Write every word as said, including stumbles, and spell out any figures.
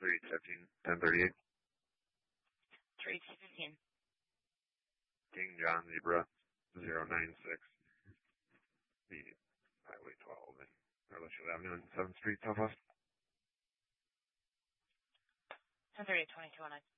three fifteen, ten thirty-eight. three fifteen. King John Zebra, zero nine six. The Highway twelve and Litchfield Avenue and seventh Street Southwest. ten thirty, twenty-two oh nine.